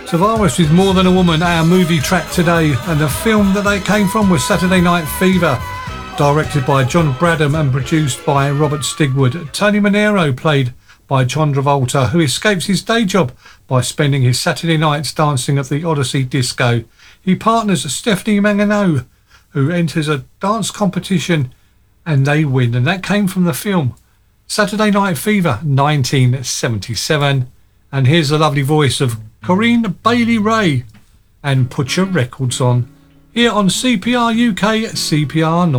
Tavares with More Than a Woman, our movie track today, and the film that they came from was Saturday Night Fever, directed by John Bradham and produced by Robert Stigwood. Tony Manero, played by John Travolta, who escapes his day job by spending his Saturday nights dancing at the Odyssey Disco. He partners Stephanie Manganiello, who enters a dance competition and they win, and that came from the film Saturday Night Fever, 1977. And here's the lovely voice of Corinne Bailey Rae and Put Your Records On, here on CPR UK, CPR North.